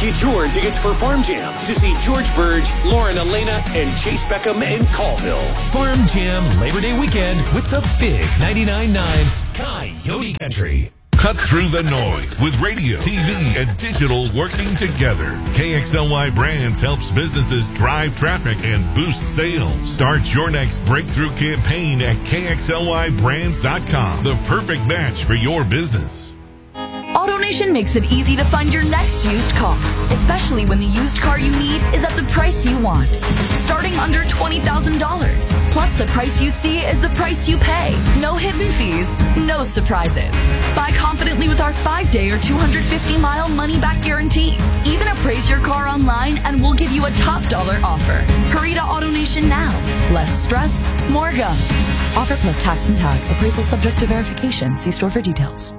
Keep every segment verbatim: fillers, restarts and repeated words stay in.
Get your tickets for Farm Jam to see George Burge, Lauren Elena, and Chase Beckham in Colville. Farm Jam Labor Day weekend with the big ninety-nine point nine Coyote Country. Cut through the noise with radio, T V, and digital working together. K X L Y Brands helps businesses drive traffic and boost sales. Start your next breakthrough campaign at K X L Y brands dot com. The perfect match for your business. AutoNation makes it easy to find your next used car, especially when the used car you need is at the price you want. Starting under twenty thousand dollars. Plus, the price you see is the price you pay. No hidden fees, no surprises. Buy confidently with our five-day or two hundred fifty mile money-back guarantee. Even appraise your car online and we'll give you a top dollar offer. Hurry to AutoNation now. Less stress, more go. Offer plus tax and tag. Appraisal subject to verification. See store for details.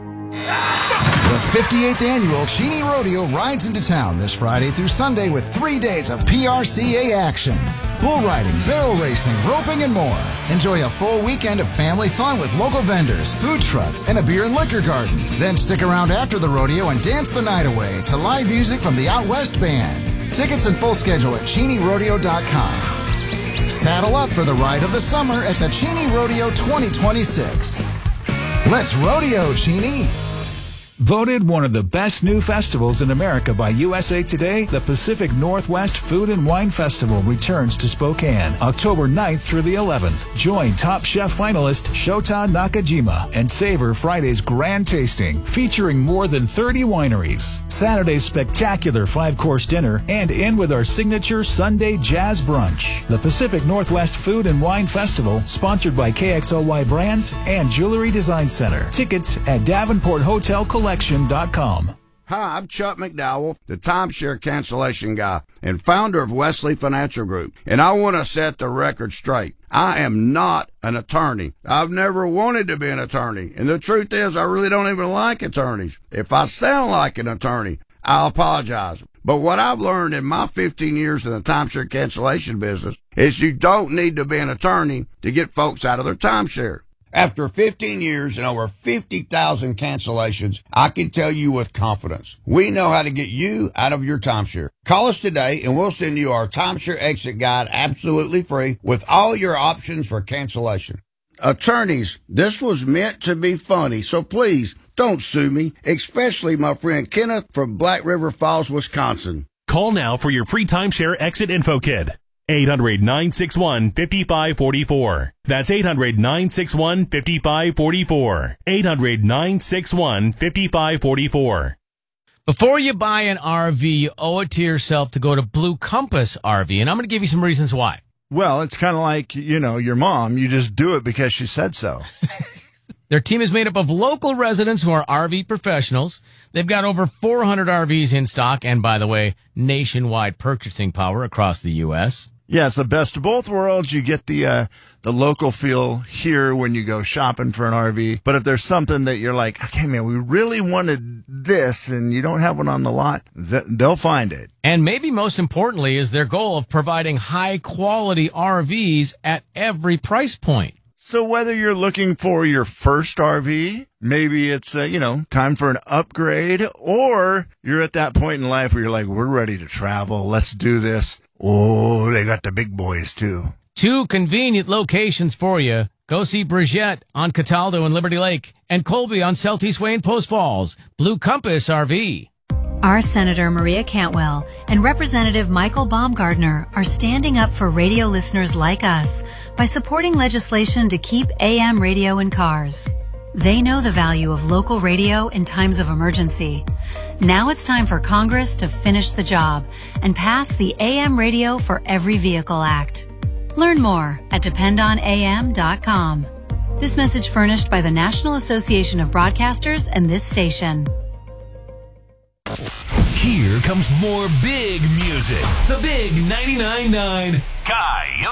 The fifty-eighth Annual Cheney Rodeo rides into town this Friday through Sunday with three days of P R C A action. Bull riding, barrel racing, roping, and more. Enjoy a full weekend of family fun with local vendors, food trucks, and a beer and liquor garden. Then stick around after the rodeo and dance the night away to live music from the Out West Band. Tickets and full schedule at Cheney Rodeo dot com. Saddle up for the ride of the summer at the Cheney Rodeo twenty twenty-six. Let's rodeo, Cheney! Voted one of the best new festivals in America by U S A Today, the Pacific Northwest Food and Wine Festival returns to Spokane October ninth through the eleventh. Join Top Chef finalist Shota Nakajima and savor Friday's grand tasting featuring more than thirty wineries, Saturday's spectacular five-course dinner, and end with our signature Sunday jazz brunch. The Pacific Northwest Food and Wine Festival, sponsored by K X L Y Brands and Jewelry Design Center. Tickets at Davenport Hotel Collection dot com. Hi, I'm Chuck McDowell, the timeshare cancellation guy and founder of Wesley Financial Group, and I want to set the record straight. I am not an attorney. I've never wanted to be an attorney, and the truth is I really don't even like attorneys. If I sound like an attorney, I'll apologize. But what I've learned in my fifteen years in the timeshare cancellation business is you don't need to be an attorney to get folks out of their timeshare. After fifteen years and over fifty thousand cancellations, I can tell you with confidence, we know how to get you out of your timeshare. Call us today and we'll send you our timeshare exit guide absolutely free with all your options for cancellation. Attorneys, this was meant to be funny, so please don't sue me, especially my friend Kenneth from Black River Falls, Wisconsin. Call now for your free timeshare exit info kit. eight hundred, nine six one, five five four four. That's eight hundred, nine six one, five five four four. eight hundred, nine six one, five five four four. Before you buy an R V, you owe it to yourself to go to Blue Compass R V, and I'm going to give you some reasons why. Well, it's kind of like, you know, your mom. You just do it because she said so. Their team is made up of local residents who are R V professionals. They've got over four hundred R Vs in stock and, by the way, nationwide purchasing power across the U S Yeah, it's the best of both worlds. You get the uh, the local feel here when you go shopping for an R V. But if there's something that you're like, okay, man, we really wanted this, and you don't have one on the lot, th- they'll find it. And maybe most importantly is their goal of providing high-quality R Vs at every price point. So whether you're looking for your first R V, maybe it's, uh, you know, time for an upgrade, or you're at that point in life where you're like, we're ready to travel. Let's do this. Oh, they got the big boys, too. Two convenient locations for you. Go see Brigitte on Cataldo and Liberty Lake and Colby on Southeast Way and Post Falls. Blue Compass R V. Our Senator Maria Cantwell and Representative Michael Baumgardner are standing up for radio listeners like us by supporting legislation to keep A M radio in cars. They know the value of local radio in times of emergency. Now it's time for Congress to finish the job and pass the A M Radio for Every Vehicle Act. Learn more at depend on A M dot com. This message furnished by the National Association of Broadcasters and this station. Here comes more big music. The big ninety-nine point nine Coyote